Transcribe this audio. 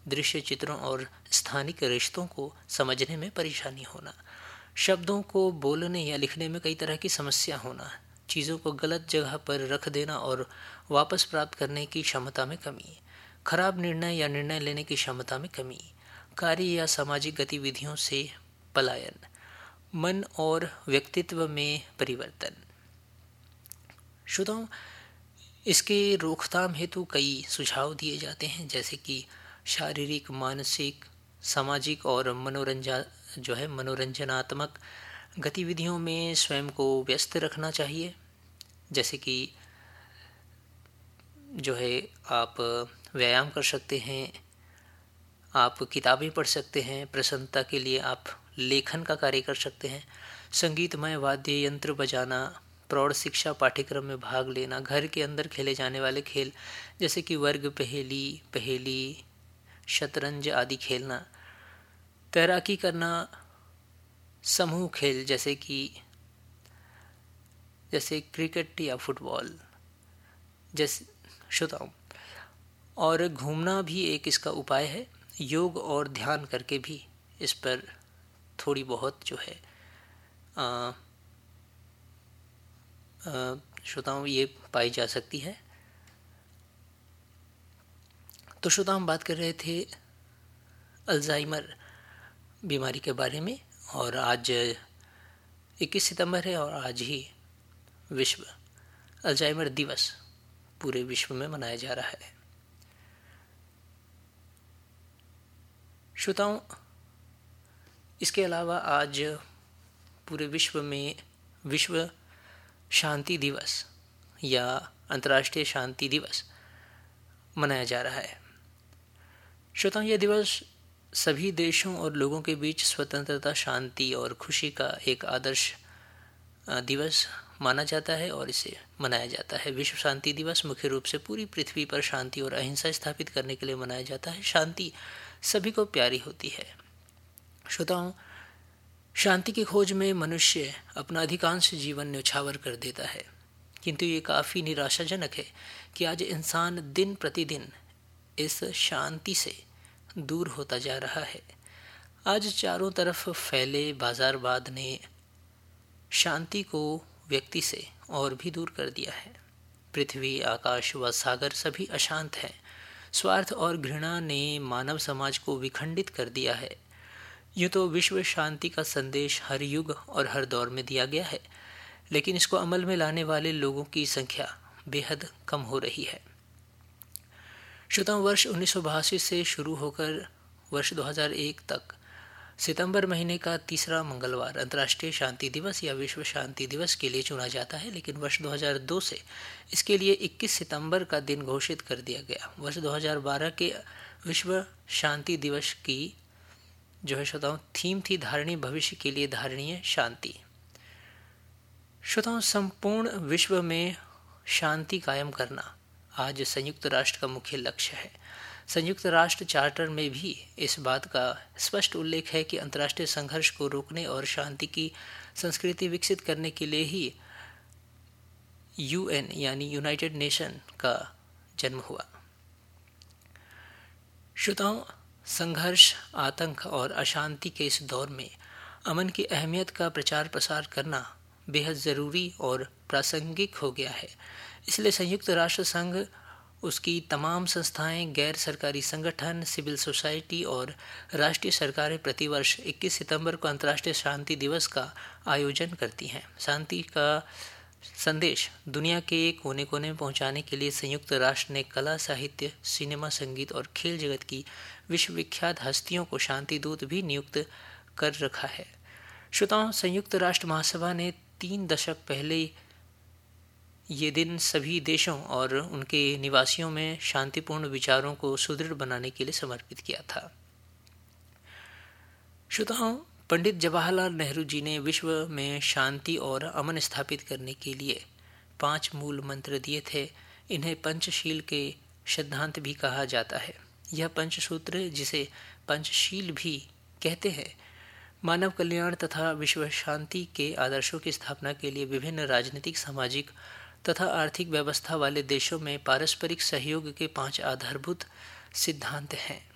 दृश्य चित्रों और स्थानिक रिश्तों को समझने में परेशानी होना, शब्दों को बोलने या लिखने में कई तरह की समस्या होना, चीज़ों को गलत जगह पर रख देना और वापस प्राप्त करने की क्षमता में कमी, खराब निर्णय या निर्णय लेने की क्षमता में कमी, कार्य या सामाजिक गतिविधियों से पलायन, मन और व्यक्तित्व में परिवर्तन। श्रोताओ, इसके रोकथाम हेतु कई सुझाव दिए जाते हैं, जैसे कि शारीरिक, मानसिक, सामाजिक और मनोरंजनात्मक गतिविधियों में स्वयं को व्यस्त रखना चाहिए। जैसे कि आप व्यायाम कर सकते हैं, आप किताबें पढ़ सकते हैं, प्रसन्नता के लिए आप लेखन का कार्य कर सकते हैं, संगीतमय वाद्य यंत्र बजाना, प्रौढ़ शिक्षा पाठ्यक्रम में भाग लेना, घर के अंदर खेले जाने वाले खेल जैसे कि वर्ग पहेली, शतरंज आदि खेलना, तैराकी करना, समूह खेल जैसे क्रिकेट या फुटबॉल जैसे श्रोताओं, और घूमना भी एक इसका उपाय है। योग और ध्यान करके भी इस पर थोड़ी बहुत श्रोताओं ये पाई जा सकती है। तो श्रोता, हम बात कर रहे थे अल्जाइमर बीमारी के बारे में, और आज 21 सितंबर है और आज ही विश्व अल्जाइमर दिवस पूरे विश्व में मनाया जा रहा है। श्रोताओं, इसके अलावा आज पूरे विश्व में विश्व शांति दिवस या अंतर्राष्ट्रीय शांति दिवस मनाया जा रहा है। श्रोताओं, यह दिवस सभी देशों और लोगों के बीच स्वतंत्रता, शांति और खुशी का एक आदर्श दिवस माना जाता है और इसे मनाया जाता है। विश्व शांति दिवस मुख्य रूप से पूरी पृथ्वी पर शांति और अहिंसा स्थापित करने के लिए मनाया जाता है। शांति सभी को प्यारी होती है। श्रोताओं, शांति की खोज में मनुष्य अपना अधिकांश जीवन न्यौछावर कर देता है, किंतु ये काफ़ी निराशाजनक है कि आज इंसान दिन प्रतिदिन इस शांति से दूर होता जा रहा है। आज चारों तरफ फैले बाजारवाद ने शांति को व्यक्ति से और भी दूर कर दिया है। पृथ्वी, आकाश व सागर सभी अशांत हैं। स्वार्थ और घृणा ने मानव समाज को विखंडित कर दिया है। यूँ तो विश्व शांति का संदेश हर युग और हर दौर में दिया गया है, लेकिन इसको अमल में लाने वाले लोगों की संख्या बेहद कम हो रही है। श्रोताओं, वर्ष 1982 से शुरू होकर वर्ष 2001 तक सितंबर महीने का तीसरा मंगलवार अंतर्राष्ट्रीय शांति दिवस या विश्व शांति दिवस के लिए चुना जाता है, लेकिन वर्ष 2002 से इसके लिए 21 सितंबर का दिन घोषित कर दिया गया। वर्ष 2012 के विश्व शांति दिवस की श्रोताओं थीम थी धारणीय भविष्य के लिए धारणीय शांति। श्रोताओं, संपूर्ण विश्व में शांति कायम करना आज संयुक्त राष्ट्र का मुख्य लक्ष्य है। संयुक्त राष्ट्र चार्टर में भी इस बात का स्पष्ट उल्लेख है कि अंतर्राष्ट्रीय संघर्ष को रोकने और शांति की संस्कृति विकसित करने के लिए ही यूएन यानी यूनाइटेड नेशन का जन्म हुआ। श्रोताओं, संघर्ष, आतंक और अशांति के इस दौर में अमन की अहमियत का प्रचार प्रसार करना बेहद ज़रूरी और प्रासंगिक हो गया है। इसलिए संयुक्त राष्ट्र संघ, उसकी तमाम संस्थाएं, गैर सरकारी संगठन, सिविल सोसाइटी और राष्ट्रीय सरकारें प्रतिवर्ष 21 सितंबर को अंतर्राष्ट्रीय शांति दिवस का आयोजन करती हैं। शांति का संदेश दुनिया के कोने कोने में पहुंचाने के लिए संयुक्त राष्ट्र ने कला, साहित्य, सिनेमा, संगीत और खेल जगत की विश्वविख्यात हस्तियों को शांति दूत भी नियुक्त कर रखा है। श्रोताओं, संयुक्त राष्ट्र महासभा ने 3 दशक पहले ये दिन सभी देशों और उनके निवासियों में शांतिपूर्ण विचारों को सुदृढ़ बनाने के लिए समर्पित किया था। श्रोताओं, पंडित जवाहरलाल नेहरू जी ने विश्व में शांति और अमन स्थापित करने के लिए 5 मूल मंत्र दिए थे। इन्हें पंचशील के सिद्धांत भी कहा जाता है। यह पंचसूत्र, जिसे पंचशील भी कहते हैं, मानव कल्याण तथा विश्व शांति के आदर्शों की स्थापना के लिए विभिन्न राजनीतिक, सामाजिक तथा आर्थिक व्यवस्था वाले देशों में पारस्परिक सहयोग के 5 आधारभूत सिद्धांत हैं।